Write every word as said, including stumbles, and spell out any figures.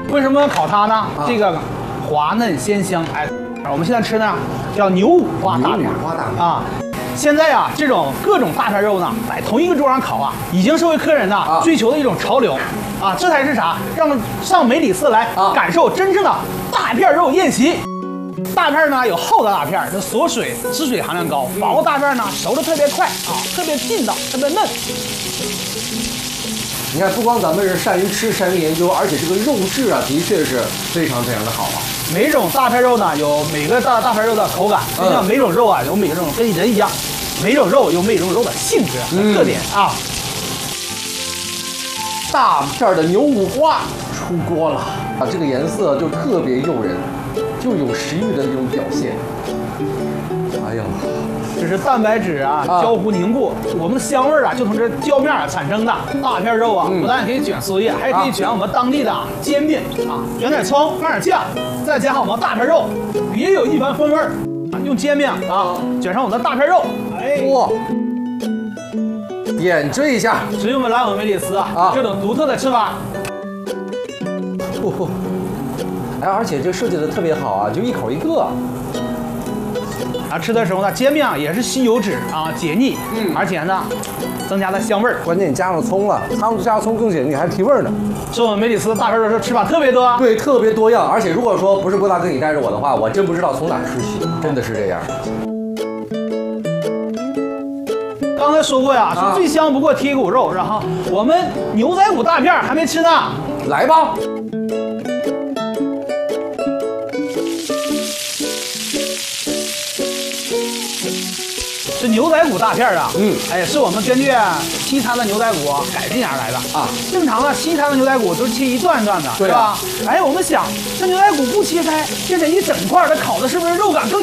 为什么要烤它呢？啊、这个滑嫩鲜香，哎，我们现在吃呢叫牛五花大片， 花大片啊。现在啊，这种各种大片肉呢，在同一个桌上烤啊，已经是为客人呢、啊、追求的一种潮流，啊，这才是啥？让上梅里斯来感受真正的大片肉宴席。大片呢有厚的大片，就锁水、汁水含量高；薄的大片呢熟的特别快啊，特别劲道，特别嫩。 你看，不光咱们是善于吃、善于研究，而且这个肉质啊，的确是非常非常的好啊。 每种大片肉呢，有每个大大片肉的口感，就像每种肉啊，有每个种跟人一样，每种肉有每种肉的性质和特点啊。 大片的牛五花出锅了啊，这个颜色就特别诱人，就有食欲的那种表现。哎呀！ 这是蛋白质啊焦糊凝固，我们的香味啊就从这焦面产生的。大片肉啊，不但可以卷酥叶，还可以卷我们当地的煎饼啊，卷点葱，放点酱，再加上我们大片肉，别有一番风味儿。用煎饼啊卷上我们的大片肉，哎哇，点缀一下， 只用我们莱姆梅里斯啊这种独特的吃法。 哦，哎，而且这设计的特别好啊，就一口一个。 啊，吃的时候呢，煎饼啊也是吸油脂啊，解腻，嗯，而且呢，增加了香味儿。 关键你加上葱了，汤加葱更解腻，还提味儿呢。 是我们梅里斯的大片肉吃法特别多， 对，特别多样。而且如果说不是郭大哥你带着我的话，我真不知道从哪吃起，真的是这样。 刚才说过呀，说最香不过剔骨肉，然后我们牛仔骨大片还没吃呢， 来吧。 这牛仔骨大片啊，嗯，哎，是我们根据西餐的牛仔骨改进而来的啊。正常的西餐的牛仔骨都是切一段段的，对吧？哎，我们想这牛仔骨不切开，变成一整块，它烤的是不是肉感更